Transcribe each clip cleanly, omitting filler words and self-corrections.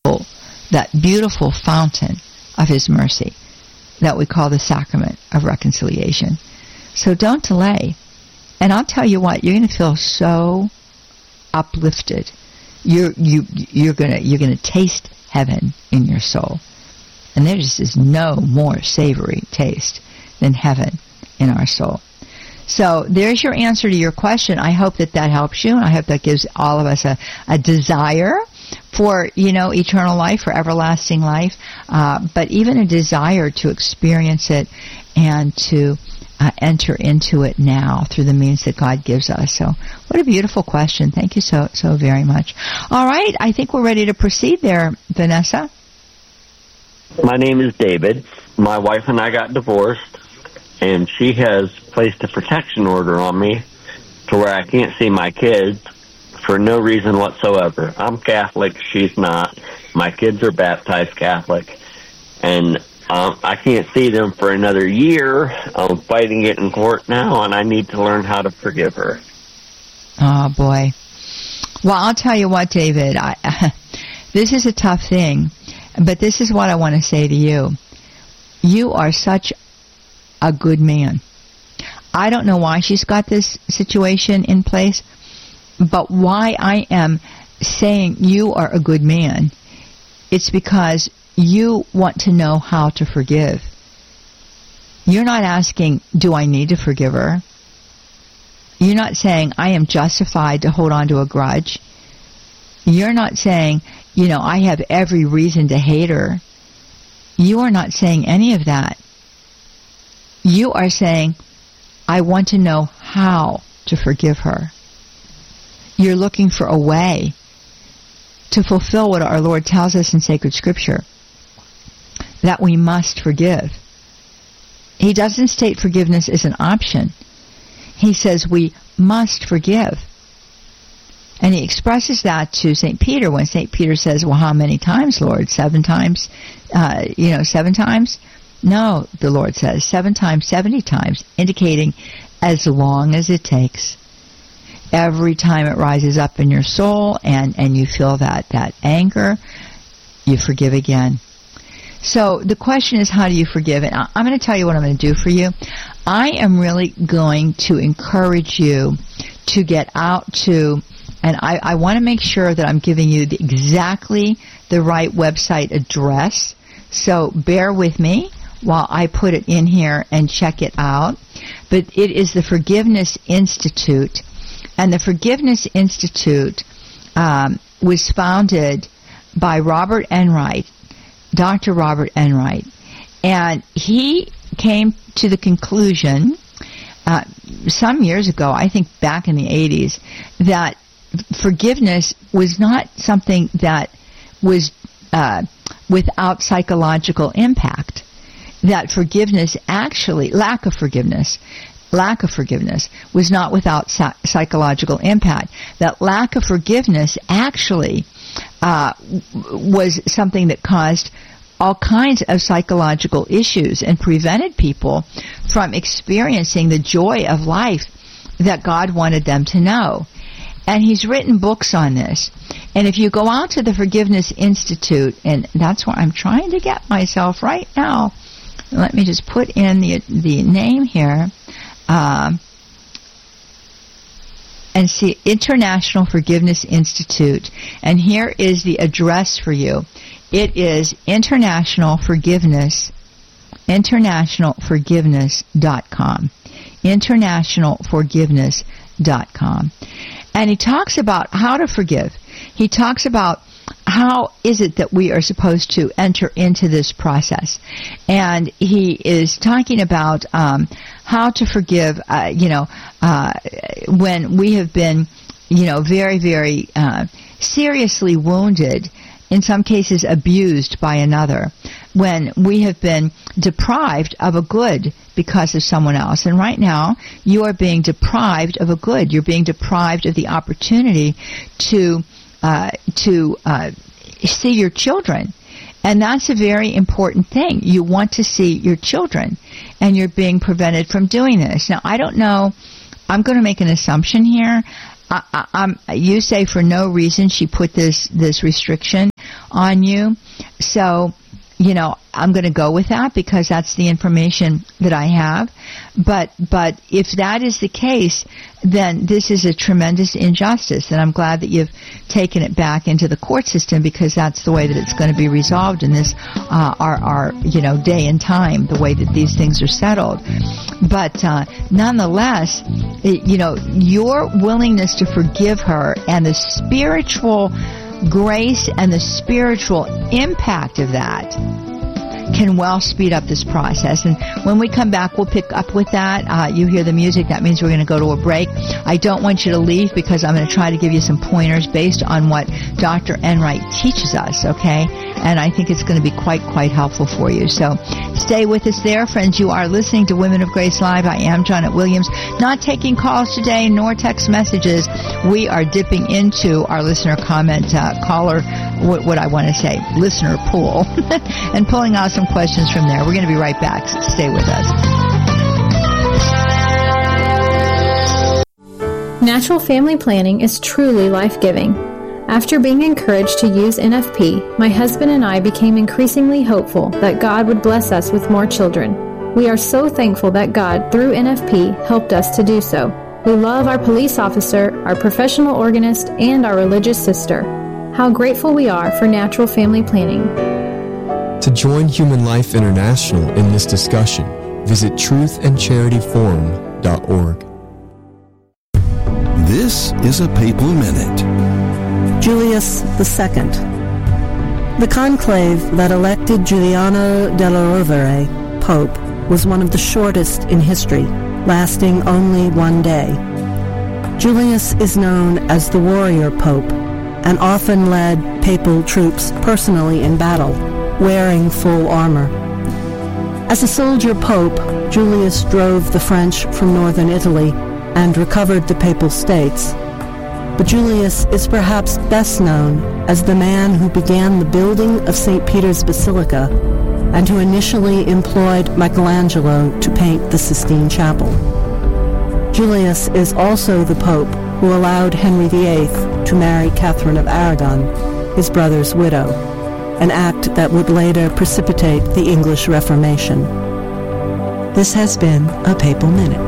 that beautiful fountain of His mercy that we call the sacrament of reconciliation. So don't delay. And I'll tell you what, you're going to feel so uplifted. You're going to taste heaven in your soul. And there just is no more savory taste than heaven in our soul. So there's your answer to your question. I hope that helps you, and I hope that gives all of us a desire for, eternal life, for everlasting life, but even a desire to experience it and to enter into it now through the means that God gives us. So what a beautiful question. Thank you so very much. All right, I think we're ready to proceed there, Vanessa. My name is David. My wife and I got divorced, and she has placed a protection order on me to where I can't see my kids for no reason whatsoever. I'm Catholic, she's not. My kids are baptized Catholic, and I can't see them for another year. I'm fighting it in court now, and I need to learn how to forgive her. Oh, boy. Well, I'll tell you what, David, this is a tough thing, but this is what I want to say to you. You are such a good man. I don't know why she's got this situation in place, but why I am saying you are a good man, it's because you want to know how to forgive. You're not asking, do I need to forgive her? You're not saying, I am justified to hold on to a grudge. You're not saying, I have every reason to hate her. You are not saying any of that. You are saying, I want to know how to forgive her. You're looking for a way to fulfill what our Lord tells us in sacred scripture, that we must forgive. He doesn't state forgiveness as an option. He says we must forgive. And he expresses that to St. Peter when St. Peter says, well, how many times, Lord? 7 times? 7 times? No, the Lord says 7 times, 70 times, indicating as long as it takes. Every time it rises up in your soul and you feel that anger, you forgive again. So the question is, how do you forgive? And I'm going to tell you what I'm going to do for you. I am really going to encourage you to get out to, and I want to make sure that I'm giving you exactly the right website address. So bear with me while I put it in here and check it out. But it is the Forgiveness Institute. And the Forgiveness Institute was founded by Robert Enright, Dr. Robert Enright. And he came to the conclusion some years ago, I think back in the 80s, that forgiveness was not something that was without psychological impact. That forgiveness actually, lack of forgiveness was not without psychological impact. That lack of forgiveness actually was something that caused all kinds of psychological issues and prevented people from experiencing the joy of life that God wanted them to know. And he's written books on this. And if you go out to the Forgiveness Institute, and that's where I'm trying to get myself right now. Let me just put in the name here. And see, International Forgiveness Institute. And here is the address for you. It is internationalforgiveness.com. Internationalforgiveness.com. And he talks about how to forgive. He talks about how is it that we are supposed to enter into this process. And he is talking about how to forgive, when we have been, very, very seriously wounded, in some cases abused by another, when we have been deprived of a good because of someone else. And right now, you are being deprived of a good. You're being deprived of the opportunity to see your children. And that's a very important thing. You want to see your children, and you're being prevented from doing this. Now, I don't know. I'm going to make an assumption here. You say for no reason she put this restriction on you. So, I'm going to go with that because that's the information that I have. But if that is the case, then this is a tremendous injustice, and I'm glad that you've taken it back into the court system because that's the way that it's going to be resolved in this our day and time, the way that these things are settled. But nonetheless, your willingness to forgive her and the spiritual grace and the spiritual impact of that can well speed up this process. And when we come back, we'll pick up with that. You hear the music. That means we're going to go to a break. I don't want you to leave because I'm going to try to give you some pointers based on what Dr. Enright teaches us, okay? And I think it's going to be quite helpful for you. So stay with us there, friends. You are listening to Women of Grace Live. I am Janet Williams. Not taking calls today, nor text messages. We are dipping into our listener comment, what I want to say, listener pool, and pulling out some questions from there. We're going to be right back. Stay with us. Natural family planning is truly life-giving. After being encouraged to use NFP, my husband and I became increasingly hopeful that God would bless us with more children. We are so thankful that God, through NFP, helped us to do so. We love our police officer, our professional organist, and our religious sister. How grateful we are for natural family planning. To join Human Life International in this discussion, visit truthandcharityforum.org. This is a Papal Minute. Julius II. The conclave that elected Giuliano della Rovere Pope was one of the shortest in history, lasting only one day. Julius is known as the warrior pope and often led papal troops personally in battle, wearing full armor. As a soldier pope, Julius drove the French from northern Italy and recovered the Papal States. But Julius is perhaps best known as the man who began the building of St. Peter's Basilica and who initially employed Michelangelo to paint the Sistine Chapel. Julius is also the pope who allowed Henry VIII to marry Catherine of Aragon, his brother's widow, an act that would later precipitate the English Reformation. This has been a Papal Minute.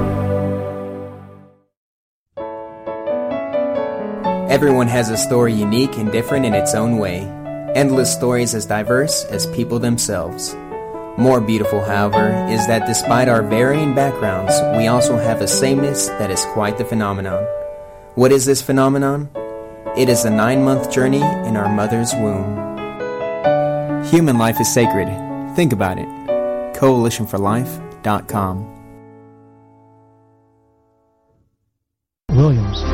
Everyone has a story unique and different in its own way. Endless stories as diverse as people themselves. More beautiful, however, is that despite our varying backgrounds, we also have a sameness that is quite the phenomenon. What is this phenomenon? It is a 9-month journey in our mother's womb. Human life is sacred. Think about it. CoalitionForLife.com. Williams.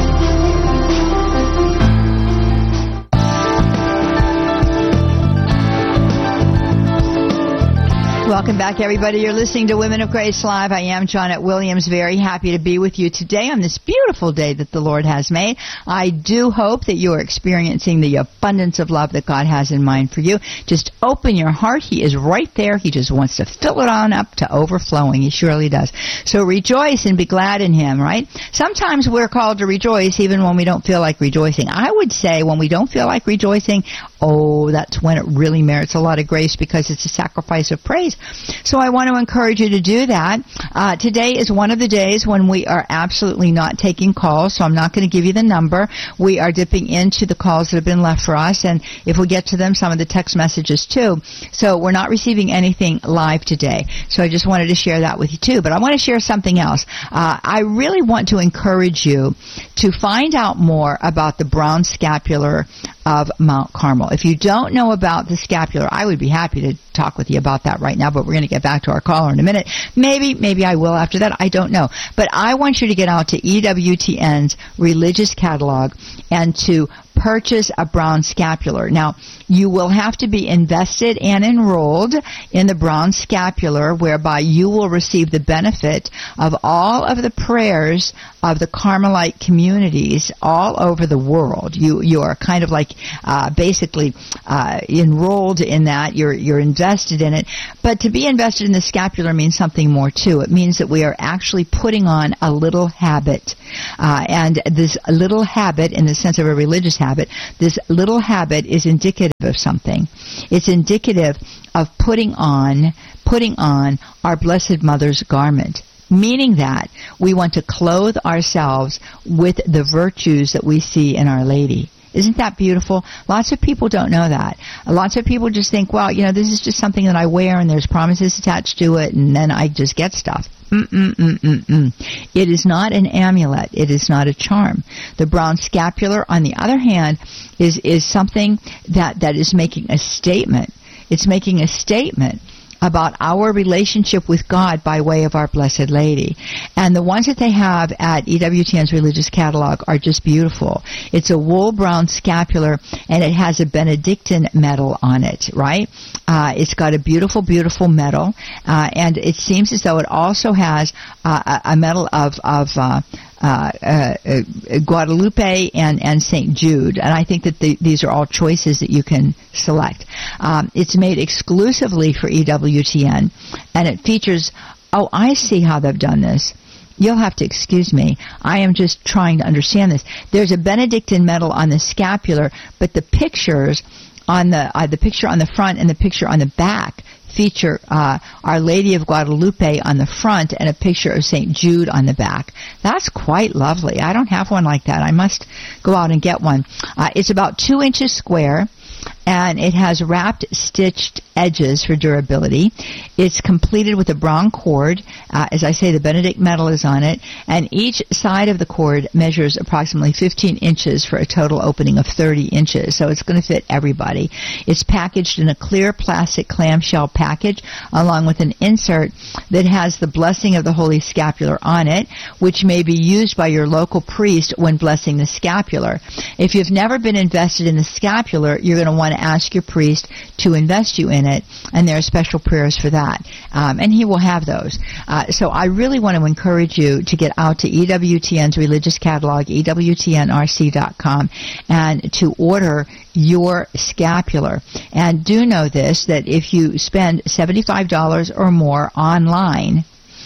Welcome back, everybody. You're listening to Women of Grace Live. I am Janet Williams, very happy to be with you today on this beautiful day that the Lord has made. I do hope that you are experiencing the abundance of love that God has in mind for you. Just open your heart. He is right there. He just wants to fill it on up to overflowing. He surely does. So rejoice and be glad in Him, right? Sometimes we're called to rejoice even when we don't feel like rejoicing. I would say when we don't feel like rejoicing, that's when it really merits a lot of grace because it's a sacrifice of praise. So I want to encourage you to do that. Today is one of the days when we are absolutely not taking calls, so I'm not going to give you the number. We are dipping into the calls that have been left for us, and if we get to them, some of the text messages too. So we're not receiving anything live today. So I just wanted to share that with you too. But I want to share something else. I really want to encourage you to find out more about the brown scapular of Mount Carmel. If you don't know about the scapular, I would be happy to talk with you about that right now, but we're going to get back to our caller in a minute. Maybe I will after that. I don't know. But I want you to get out to EWTN's religious catalog and to purchase a brown scapular. Now, you will have to be invested and enrolled in the brown scapular, whereby you will receive the benefit of all of the prayers of the Carmelite communities all over the world. You are kind of like basically enrolled in that. You're invested in it. But to be invested in the scapular means something more too. It means that we are actually putting on a little habit. And this little habit, in the sense of a religious habit, habit. This little habit is indicative of something. It's indicative of putting on our Blessed Mother's garment. Meaning that we want to clothe ourselves with the virtues that we see in Our Lady. Isn't that beautiful? Lots of people don't know that. Lots of people just think, well, this is just something that I wear and there's promises attached to it and then I just get stuff. It is not an amulet. It is not a charm. The brown scapular, on the other hand, is something that is making a statement. It's making a statement about our relationship with God by way of our Blessed Lady. And the ones that they have at EWTN's Religious Catalog are just beautiful. It's a wool brown scapular, and it has a Benedictine medal on it, right? It's got a beautiful, beautiful medal, and it seems as though it also has a medal of Guadalupe and St. Jude, and I think that these are all choices that you can select. It's made exclusively for EWTN, and it features, I see how they've done this. You'll have to excuse me. I am just trying to understand this. There's a Benedictine medal on the scapular, but the pictures on the picture on the front and the picture on the back feature Our Lady of Guadalupe on the front and a picture of St. Jude on the back. That's quite lovely. I don't have one like that. I must go out and get one. It's about 2 inches square, and it has wrapped stitched edges for durability. It's completed with a brown cord. As I say, the Benedict medal is on it, and each side of the cord measures approximately 15 inches for a total opening of 30 inches, so it's going to fit everybody. It's packaged in a clear plastic clamshell package along with an insert that has the blessing of the Holy Scapular on it, which may be used by your local priest when blessing the scapular. If you've never been invested in the scapular, you're going to want to ask your priest to invest you in it, and there are special prayers for that, and he will have those. So I really want to encourage you to get out to EWTN's Religious Catalog, EWTNRC.com, and to order your scapular. And do know this, that if you spend $75 or more online,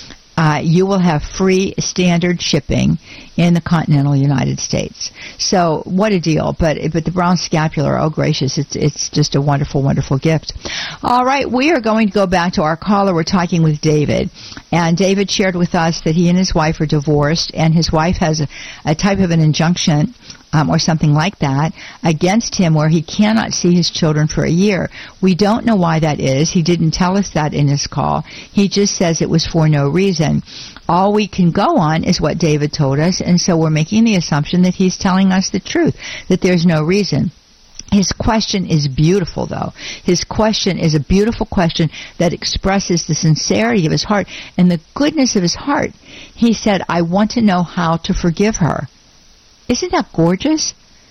you will have free standard shipping in the continental United States. So what a deal. But the brown scapular, oh gracious, it's just a wonderful, wonderful gift. All right, we are going to go back to our caller. We're talking with David. And David shared with us that he and his wife are divorced, and his wife has a type of an injunction or something like that against him where he cannot see his children for a year. We don't know why that is. He didn't tell us that in his call. He just says it was for no reason. All we can go on is what David told us, and so we're making the assumption that he's telling us the truth, that there's no reason. His question is beautiful, though. His question is a beautiful question that expresses the sincerity of his heart and the goodness of his heart. He said, I want to know how to forgive her. Isn't that gorgeous?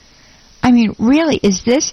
I mean, really, is this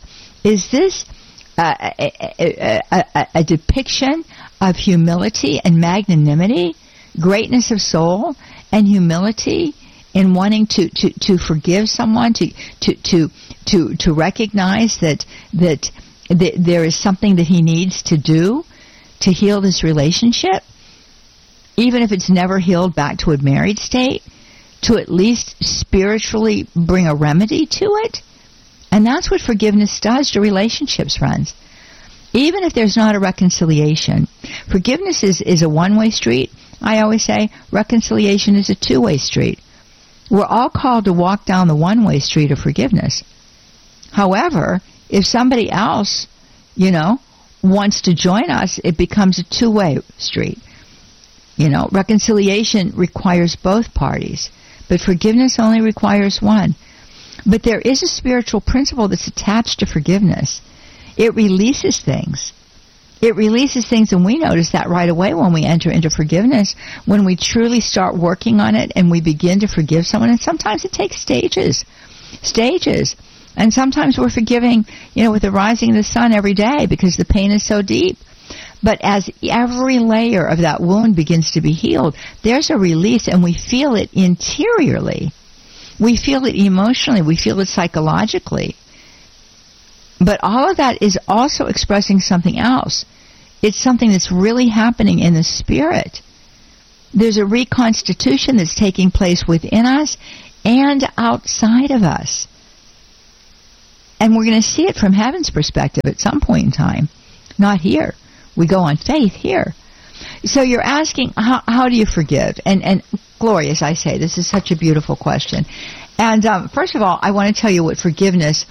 a depiction of humility and magnanimity, greatness of soul and humility in wanting to forgive someone, to recognize that there is something that he needs to do to heal this relationship, even if it's never healed back to a married state, to at least spiritually bring a remedy to it? And that's what forgiveness does to relationships, friends. Even if there's not a reconciliation, forgiveness is a one-way street. I always say reconciliation is a two-way street. We're all called to walk down the one-way street of forgiveness. However, if somebody else, wants to join us, it becomes a two-way street. Reconciliation requires both parties, but forgiveness only requires one. But there is a spiritual principle that's attached to forgiveness. It releases things. It releases things, and we notice that right away when we enter into forgiveness, when we truly start working on it and we begin to forgive someone. And sometimes it takes stages. And sometimes we're forgiving, with the rising of the sun every day because the pain is so deep. But as every layer of that wound begins to be healed, there's a release, and we feel it interiorly. We feel it emotionally. We feel it psychologically. But all of that is also expressing something else. It's something that's really happening in the spirit. There's a reconstitution that's taking place within us and outside of us. And we're going to see it from heaven's perspective at some point in time. Not here. We go on faith here. So you're asking, how do you forgive? And Gloria, as I say, this is such a beautiful question. And first of all, I want to tell you what forgiveness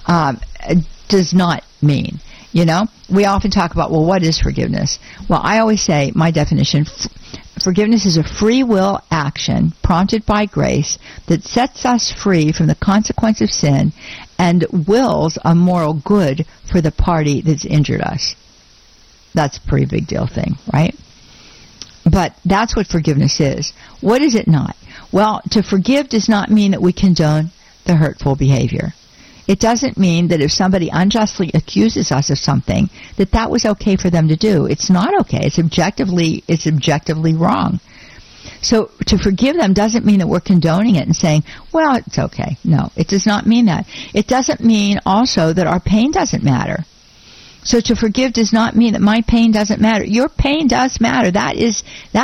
does not mean. You know, we often talk about, well, what is forgiveness? Well, I always say, my definition, forgiveness is a free will action prompted by grace that sets us free from the consequence of sin and wills a moral good for the party that's injured us. That's a pretty big deal thing, right? But that's what forgiveness is. What is it not? Well, to forgive does not mean that we condone the hurtful behavior. It doesn't mean that if somebody unjustly accuses us of something, that was okay for them to do. It's not okay. It's objectively wrong. So to forgive them doesn't mean that we're condoning it and saying, well, it's okay. No, it does not mean that. It doesn't mean also that our pain doesn't matter. So to forgive does not mean that my pain doesn't matter. Your pain does matter. That is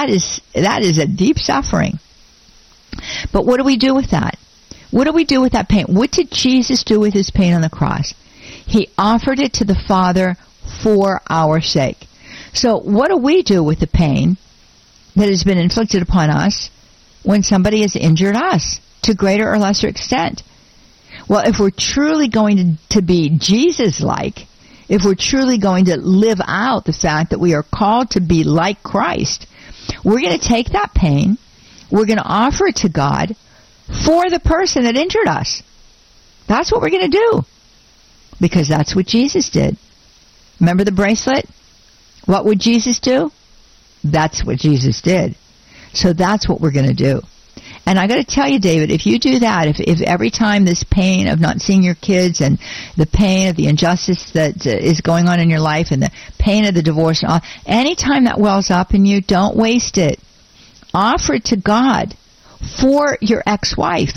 a deep suffering. But what do we do with that? What do we do with that pain? What did Jesus do with his pain on the cross? He offered it to the Father for our sake. So what do we do with the pain that has been inflicted upon us when somebody has injured us to greater or lesser extent? Well, if we're truly going to be Jesus-like, if we're truly going to live out the fact that we are called to be like Christ, we're going to take that pain, we're going to offer it to God for the person that injured us. That's what we're going to do. Because that's what Jesus did. Remember the bracelet? What would Jesus do? That's what Jesus did. So that's what we're going to do. And I got to tell you, David, if you do that, if every time this pain of not seeing your kids and the pain of the injustice that is going on in your life and the pain of the divorce, anytime that wells up in you, don't waste it. Offer it to God for your ex-wife.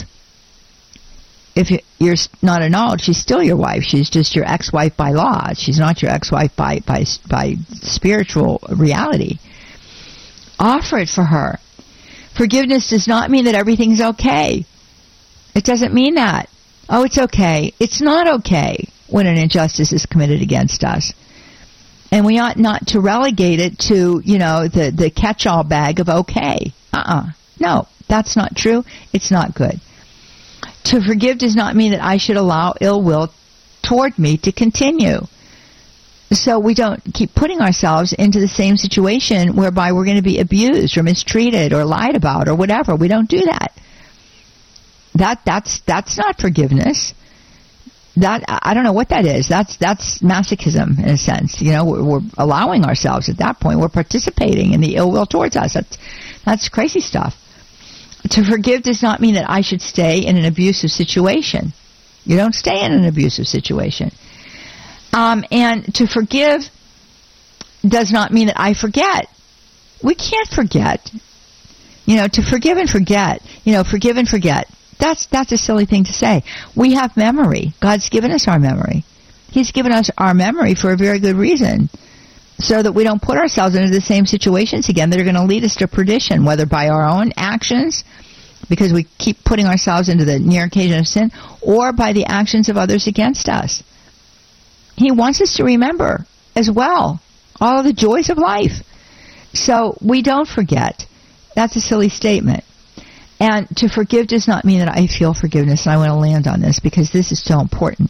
If you're not annulled, she's still your wife. She's just your ex-wife by law. She's not your ex-wife by spiritual reality. Offer it for her. Forgiveness does not mean that everything's okay. It doesn't mean that. Oh, it's okay. It's not okay when an injustice is committed against us. And we ought not to relegate it to, the catch-all bag of okay. No, that's not true. It's not good. To forgive does not mean that I should allow ill will toward me to continue. So we don't keep putting ourselves into the same situation whereby we're going to be abused or mistreated or lied about or whatever. We don't do that. That's not forgiveness. That, I don't know what that is. That's masochism in a sense. We're allowing ourselves at that point. We're participating in the ill will towards us. That's crazy stuff. To forgive does not mean that I should stay in an abusive situation. You don't stay in an abusive situation. And to forgive does not mean that I forget. We can't forget. To forgive and forget. Forgive and forget. That's a silly thing to say. We have memory. God's given us our memory. He's given us our memory for a very good reason, so that we don't put ourselves into the same situations again that are going to lead us to perdition, whether by our own actions, because we keep putting ourselves into the near occasion of sin, or by the actions of others against us. He wants us to remember as well all of the joys of life. So we don't forget. That's a silly statement. And to forgive does not mean that I feel forgiveness, and I want to land on this because this is so important.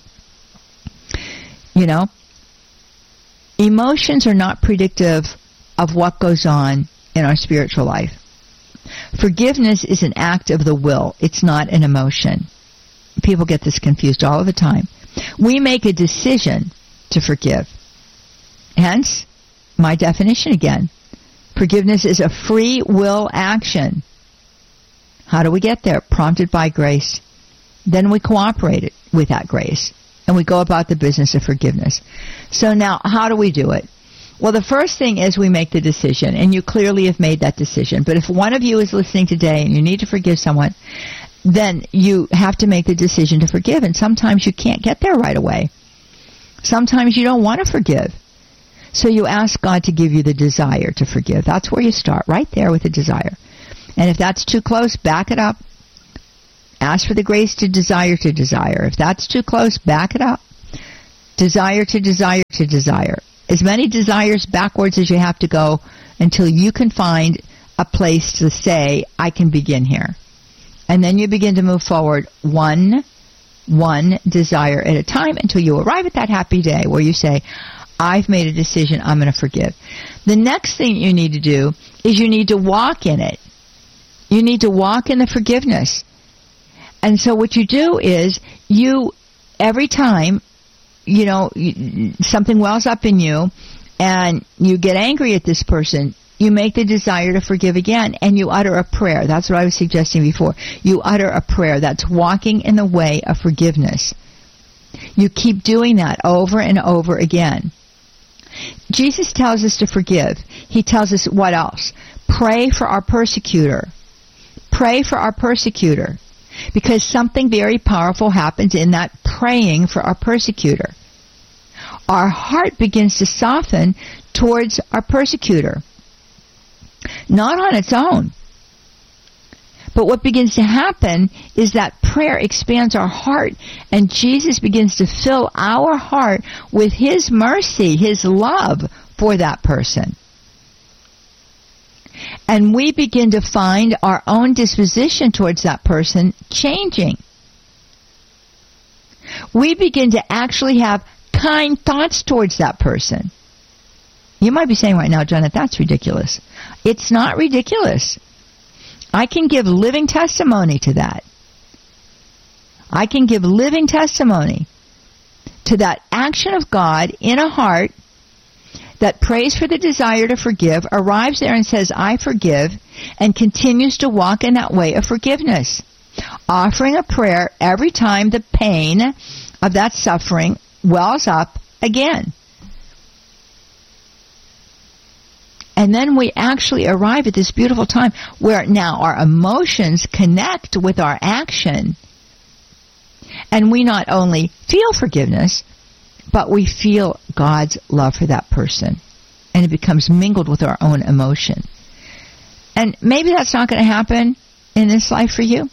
Emotions are not predictive of what goes on in our spiritual life. Forgiveness is an act of the will. It's not an emotion. People get this confused all of the time. We make a decision to forgive. Hence, my definition again. Forgiveness is a free will action. How do we get there? Prompted by grace. Then we cooperate with that grace, and we go about the business of forgiveness. So now, how do we do it? Well, the first thing is we make the decision, and you clearly have made that decision. But if one of you is listening today and you need to forgive someone, then you have to make the decision to forgive, and sometimes you can't get there right away. Sometimes you don't want to forgive. So you ask God to give you the desire to forgive. That's where you start, right there with the desire. And if that's too close, back it up. Ask for the grace to desire to desire. If that's too close, back it up. Desire to desire to desire. As many desires backwards as you have to go until you can find a place to say, I can begin here. And then you begin to move forward one desire at a time until you arrive at that happy day where you say, I've made a decision, I'm going to forgive. The next thing you need to do is you need to walk in it. You need to walk in the forgiveness. And so what you do is every time, something wells up in you and you get angry at this person, you make the desire to forgive again and you utter a prayer. That's what I was suggesting before. You utter a prayer. That's walking in the way of forgiveness. You keep doing that over and over again. Jesus tells us to forgive. He tells us what else? Pray for our persecutor. Pray for our persecutor. Because something very powerful happens in that praying for our persecutor. Our heart begins to soften towards our persecutor. Not on its own. But what begins to happen is that prayer expands our heart, and Jesus begins to fill our heart with His mercy, His love for that person. And we begin to find our own disposition towards that person changing. We begin to actually have kind thoughts towards that person. You might be saying right now, Janet, that's ridiculous. It's not ridiculous. I can give living testimony to that. I can give living testimony to that action of God in a heart that prays for the desire to forgive, arrives there and says, I forgive, and continues to walk in that way of forgiveness. Offering a prayer every time the pain of that suffering wells up again. And then we actually arrive at this beautiful time where now our emotions connect with our action. And we not only feel forgiveness, but we feel God's love for that person. And it becomes mingled with our own emotion. And maybe that's not going to happen in this life for you.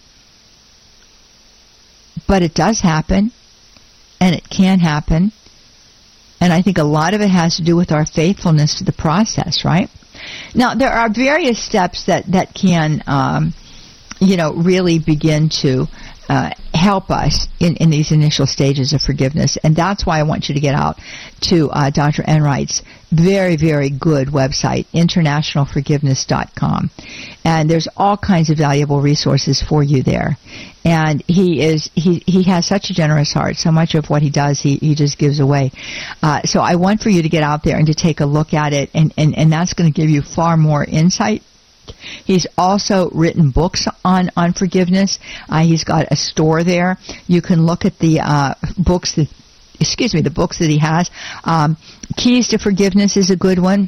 But it does happen. And it can happen. And I think a lot of it has to do with our faithfulness to the process, right? Now, there are various steps that can, really begin to help us in these initial stages of forgiveness. And that's why I want you to get out to Dr. Enright's very, very good website, internationalforgiveness.com. And there's all kinds of valuable resources for you there. And he has such a generous heart. So much of what he does, he just gives away. So I want for you to get out there and to take a look at it. And that's going to give you far more insight. He's also written books on forgiveness. He's got a store there. You can look at the books that he has. Keys to Forgiveness is a good one.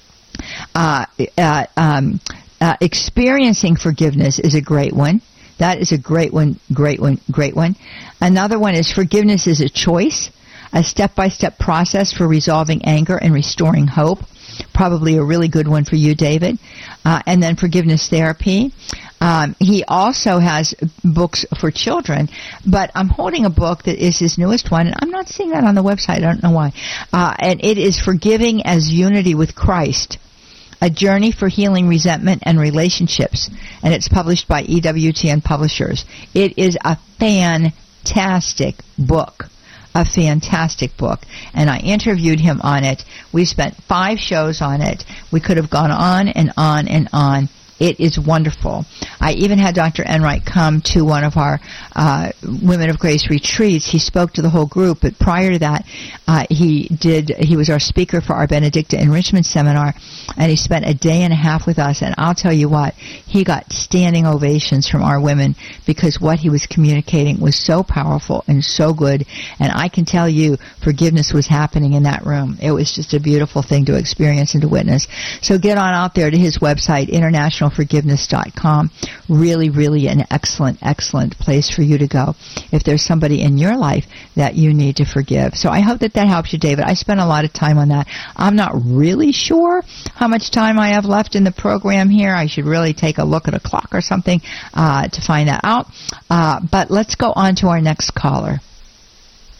Experiencing Forgiveness is a great one. That is a great one. Another one is Forgiveness is a Choice, a step-by-step process for resolving anger and restoring hope. Probably a really good one for you, David. And then Forgiveness Therapy. He also has books for children, but I'm holding a book that is his newest one, and I'm not seeing that on the website. I don't know why. And it is Forgiving as Unity with Christ, A Journey for Healing Resentment and Relationships, and it's published by EWTN Publishers. It is a fantastic book. A fantastic book. And I interviewed him on it. We spent 5 shows on it. We could have gone on and on and on. It is wonderful. I even had Dr. Enright come to one of our Women of Grace retreats. He spoke to the whole group, but prior to that, he was our speaker for our Benedicta Enrichment Seminar, and he spent a day and a half with us, and I'll tell you what, he got standing ovations from our women because what he was communicating was so powerful and so good, and I can tell you forgiveness was happening in that room. It was just a beautiful thing to experience and to witness. So get on out there to his website, internationalforgiveness.com. Really, really an excellent, excellent place for you to go if there's somebody in your life that you need to forgive. So I hope that helps you, David. I spent a lot of time on that. I'm not really sure how much time I have left in the program here. I should really take a look at a clock or something to find that out. But let's go on to our next caller.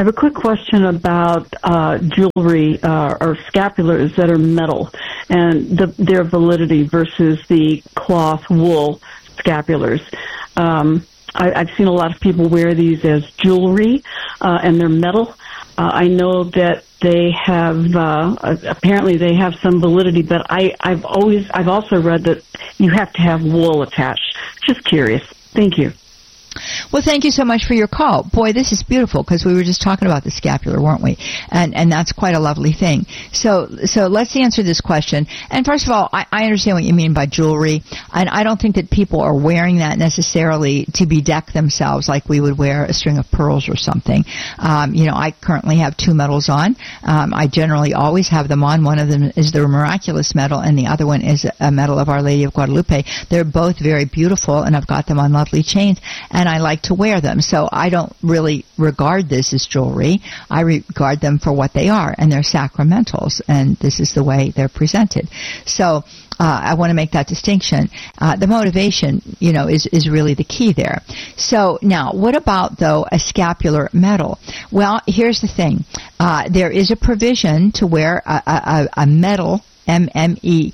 have a quick question about jewelry or scapulars that are metal and their validity versus the cloth wool scapulars. I've seen a lot of people wear these as jewelry, and they're metal. I know that they have apparently they have some validity, but I've also read that you have to have wool attached. Just curious. Thank you. Well, thank you so much for your call. Boy, this is beautiful because we were just talking about the scapular, weren't we? And that's quite a lovely thing. So let's answer this question. And first of all, I understand what you mean by jewelry, and I don't think that people are wearing that necessarily to bedeck themselves like we would wear a string of pearls or something. I currently have two medals on. I generally always have them on. One of them is the miraculous medal, and the other one is a medal of Our Lady of Guadalupe. They're both very beautiful, and I've got them on lovely chains, and I like to wear them. So I don't really regard this as jewelry. I regard them for what they are, and they're sacramentals, and this is the way they're presented. So I want to make that distinction. The motivation, is really the key there. So now, what about, though, a scapular medal? Well, here's the thing. There is a provision to wear a medal, METAL,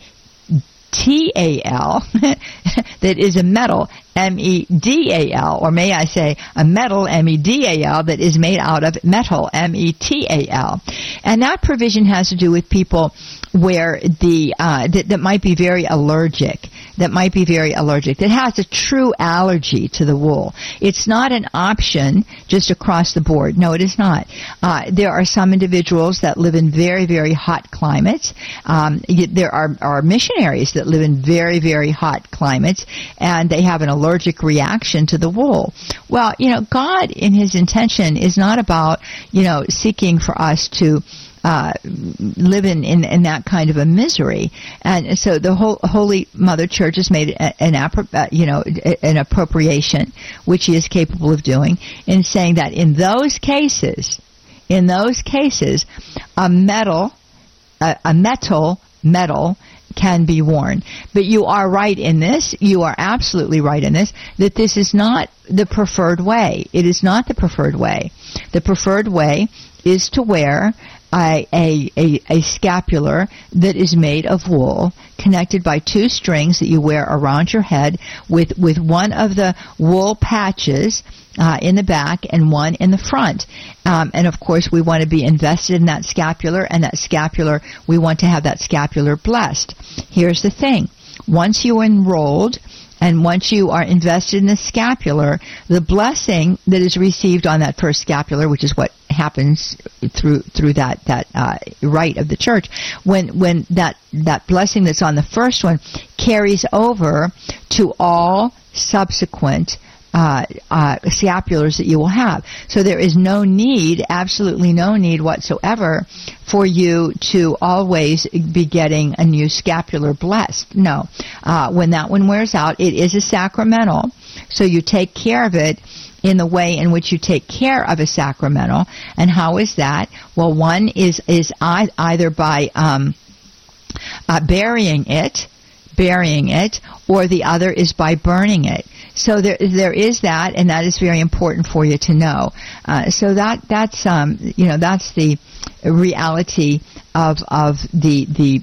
that is a medal, MEDAL, or may I say a metal, MEDAL, that is made out of metal, METAL. And that provision has to do with people where that might be very allergic, that has a true allergy to the wool. It's not an option just across the board. No, it is not. There are some individuals that live in very, very hot climates. There are missionaries that live in very, very hot climates, and they have an allergic reaction to the wool. Well, God in His intention is not about, seeking for us to live in that kind of a misery. And so the Holy Mother Church has made an appropriation, which He is capable of doing, in saying that in those cases, a metal medal can be worn. But you are right in this. You are absolutely right in this, that this is not the preferred way. It is not the preferred way. The preferred way is to wear a scapular that is made of wool, connected by two strings that you wear around your head, with one of the wool patches in the back and one in the front. And of course, we want to be invested in that scapular, and that scapular, we want to have that scapular blessed. Here's the thing. Once you enrolled, and once you are invested in the scapular, the blessing that is received on that first scapular, which is what happens through that rite of the church, when that blessing that's on the first one carries over to all subsequent scapulars that you will have. So there is no need, absolutely no need whatsoever, for you to always be getting a new scapular blessed. No. When that one wears out, it is a sacramental, so you take care of it in the way in which you take care of a sacramental. And how is that? Well, one is either by burying it, or the other is by burning it. So there is that, and that is very important for you to know. So that's the reality of the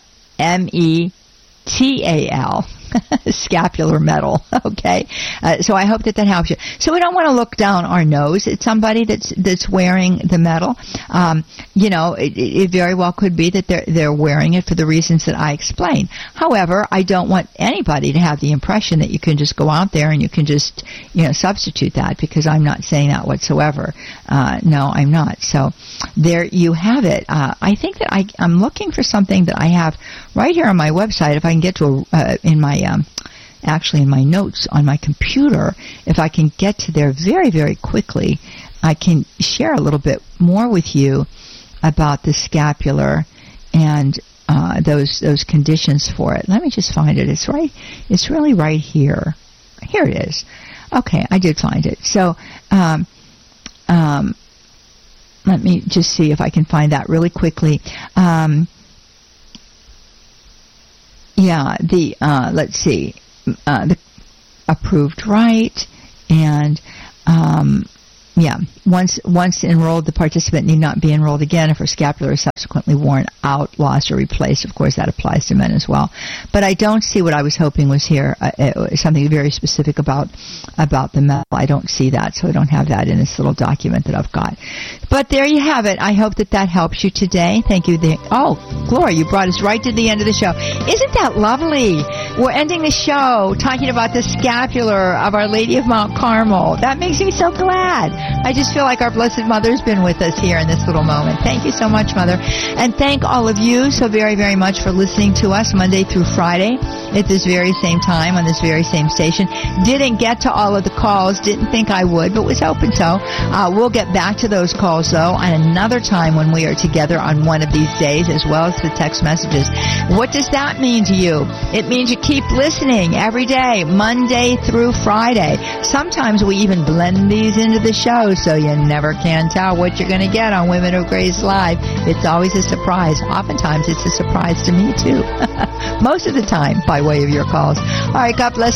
METAL scapular medal. Okay, so I hope that helps you. So we don't want to look down our nose at somebody that's wearing the medal. It very well could be that they're wearing it for the reasons that I explained. However, I don't want anybody to have the impression that you can just go out there and you can just substitute that, because I'm not saying that whatsoever. No, I'm not. So there you have it. I think that I'm looking for something that I have right here on my website. If I can get to in my notes on my computer, if I can get to there very, very quickly, I can share a little bit more with you about the scapular and those conditions for it. Let me just find it. It's really right here. Here it is. Okay, I did find it. So let me just see if I can find that really quickly. Let's see, the approved rite, and Yeah. Once enrolled, the participant need not be enrolled again if her scapular is subsequently worn out, lost, or replaced. Of course, that applies to men as well. But I don't see what I was hoping was here, something very specific about the metal. I don't see that, so I don't have that in this little document that I've got. But there you have it. I hope that helps you today. Thank you. Gloria, you brought us right to the end of the show. Isn't that lovely? We're ending the show talking about the scapular of Our Lady of Mount Carmel. That makes me so glad. I just feel like our Blessed Mother's been with us here in this little moment. Thank you so much, Mother. And thank all of you so very, very much for listening to us Monday through Friday at this very same time on this very same station. Didn't get to all of the calls. Didn't think I would, but was hoping so. We'll get back to those calls, though, on another time when we are together on one of these days, as well as the text messages. What does that mean to you? It means you keep listening every day, Monday through Friday. Sometimes we even blend these into the show, so you never can tell what you're going to get on Women of Grace Live. It's always a surprise. Oftentimes it's a surprise to me, too. Most of the time, by way of your calls. All right, God bless.